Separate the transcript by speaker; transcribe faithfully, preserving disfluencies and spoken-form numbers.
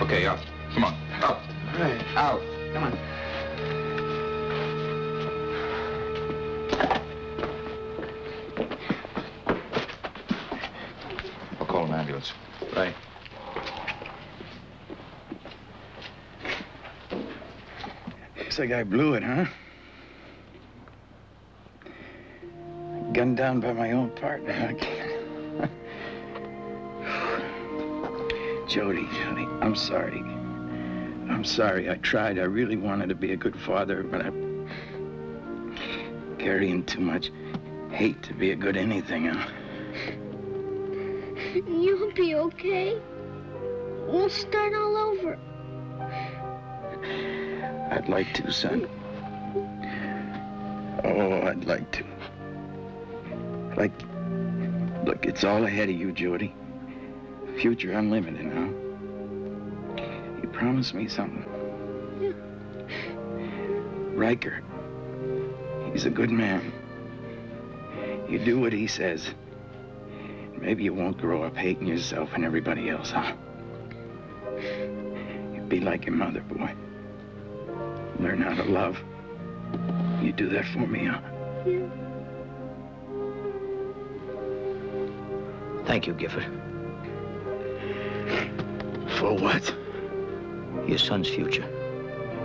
Speaker 1: Okay, out. Come on, out.
Speaker 2: All right.
Speaker 1: Out.
Speaker 2: Come on.
Speaker 1: I'll call an ambulance.
Speaker 2: Right. Looks like I blew it, huh? Gunned down by my own partner. I can't. Jody, Jody, I'm sorry. I'm sorry. I tried. I really wanted to be a good father, but I'm carrying too much hate to be a good anything, huh?
Speaker 3: You'll be okay. We'll start all over.
Speaker 2: I'd like to, son. Oh, I'd like to. Like, look, it's all ahead of you, Jody. Future unlimited, huh? You promised me something.
Speaker 3: Yeah.
Speaker 2: Riker, he's a good man. You do what he says. Maybe you won't grow up hating yourself and everybody else, huh? You'd be like your mother, boy. Learn how to love. You do that for me, huh?
Speaker 3: Yeah.
Speaker 4: Thank you, Gifford.
Speaker 2: For what?
Speaker 4: Your son's future.